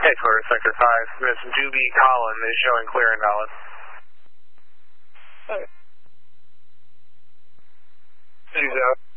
Headquarters, Sector 5. Miss Doobie Collin is showing clear and valid. Okay. She's out.